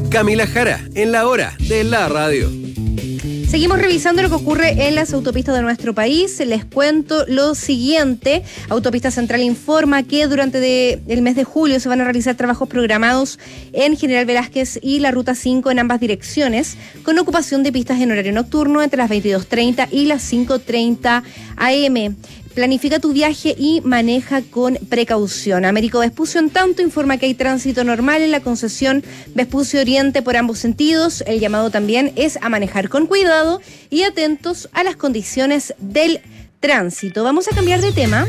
Camila Jara, en la hora de la radio. Seguimos revisando lo que ocurre en las autopistas de nuestro país. Les cuento lo siguiente. Autopista Central informa que durante el mes de julio se van a realizar trabajos programados en General Velázquez y la Ruta 5 en ambas direcciones, con ocupación de pistas en horario nocturno entre las 22:30 y las 5:30 am. Planifica tu viaje y maneja con precaución. Américo Vespucio, en tanto, informa que hay tránsito normal en la concesión Vespucio Oriente por ambos sentidos. El llamado también es a manejar con cuidado y atentos a las condiciones del tránsito. Vamos a cambiar de tema.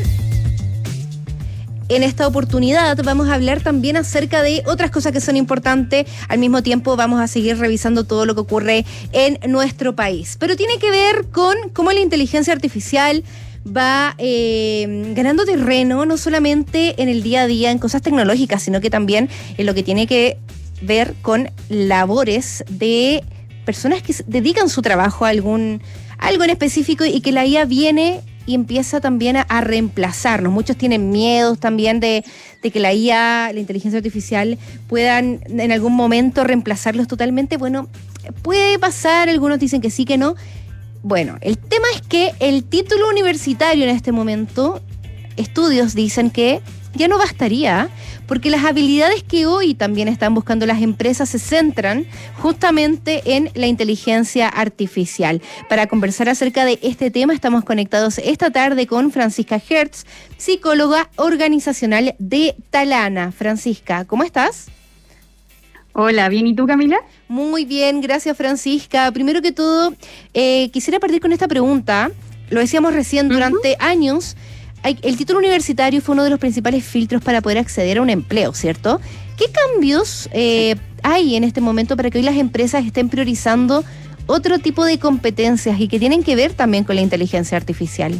En esta oportunidad vamos a hablar también acerca de otras cosas que son importantes. Al mismo tiempo vamos a seguir revisando todo lo que ocurre en nuestro país. Pero tiene que ver con cómo la inteligencia artificial va ganando terreno, no solamente en el día a día, en cosas tecnológicas, sino que también en lo que tiene que ver con labores de personas que dedican su trabajo a algo en específico y que la IA viene y empieza también a reemplazarnos. Muchos tienen miedos también de que la IA, la inteligencia artificial, puedan en algún momento reemplazarlos totalmente. Bueno, puede pasar, algunos dicen que sí, que no. Bueno, el tema es que el título universitario en este momento, estudios dicen que ya no bastaría, porque las habilidades que hoy también están buscando las empresas se centran justamente en la inteligencia artificial. Para conversar acerca de este tema estamos conectados esta tarde con Francisca Hertz, psicóloga organizacional de Talana. Francisca, ¿cómo estás? Hola, ¿bien? ¿Y tú, Camila? Muy bien, gracias, Francisca. Primero que todo, quisiera partir con esta pregunta. Lo decíamos recién, durante años, el título universitario fue uno de los principales filtros para poder acceder a un empleo, ¿cierto? ¿Qué cambios hay en este momento para que hoy las empresas estén priorizando otro tipo de competencias y que tienen que ver también con la inteligencia artificial?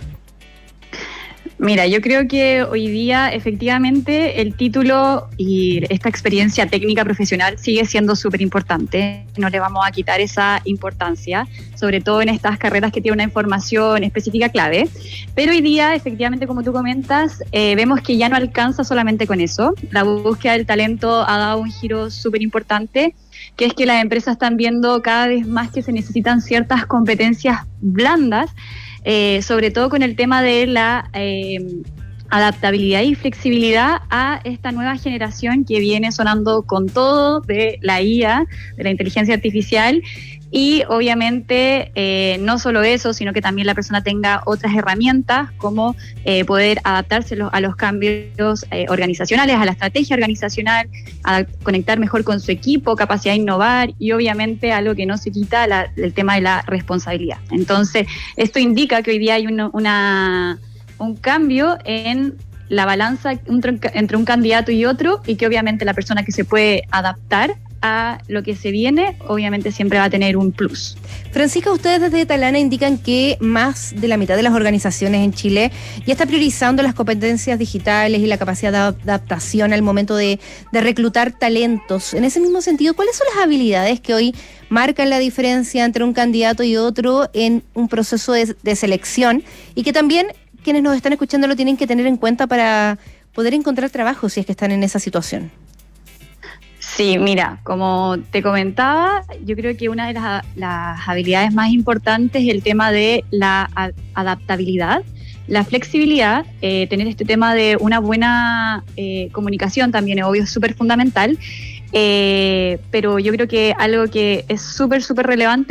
Mira, yo creo que hoy día efectivamente el título y esta experiencia técnica profesional sigue siendo súper importante. No le vamos a quitar esa importancia, sobre todo en estas carreras que tienen una información específica clave. Pero hoy día, efectivamente, como tú comentas, vemos que ya no alcanza solamente con eso. La búsqueda del talento ha dado un giro súper importante, que es que las empresas están viendo cada vez más que se necesitan ciertas competencias blandas, sobre todo con el tema de la adaptabilidad y flexibilidad a esta nueva generación que viene sonando con todo de la IA, de la inteligencia artificial. Y obviamente no solo eso, sino que también la persona tenga otras herramientas como poder adaptarse a los cambios organizacionales, a la estrategia organizacional, a conectar mejor con su equipo, capacidad de innovar y obviamente algo que no se quita, el tema de la responsabilidad. Entonces, esto indica que hoy día hay un cambio en la balanza entre un candidato y otro, y que obviamente la persona que se puede adaptar a lo que se viene, obviamente siempre va a tener un plus. Francisca, ustedes desde Talana indican que más de la mitad de las organizaciones en Chile ya está priorizando las competencias digitales y la capacidad de adaptación al momento de reclutar talentos. En ese mismo sentido, ¿cuáles son las habilidades que hoy marcan la diferencia entre un candidato y otro en un proceso de selección, y que también quienes nos están escuchando lo tienen que tener en cuenta para poder encontrar trabajo si es que están en esa situación? Sí, mira, como te comentaba, yo creo que una de las habilidades más importantes es el tema de la adaptabilidad, la flexibilidad, tener este tema de una buena comunicación también, obvio, es súper fundamental, pero yo creo que algo que es súper relevante